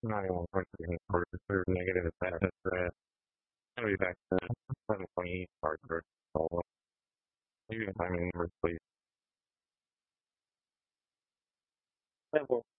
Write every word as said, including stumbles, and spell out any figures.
ninety-one point three quarters, third negative at that. That's gonna be back to seven twenty-eight hard for all. Maybe timing numbers, please. Level